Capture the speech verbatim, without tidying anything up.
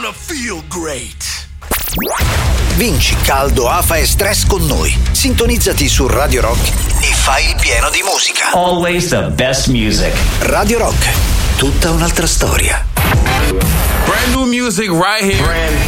gonna feel great. Vinci caldo, afa e stress con noi. Sintonizzati su Radio Rock e fai il pieno di musica. Always the best music. Radio Rock, tutta un'altra storia. Brand new music right here. Brand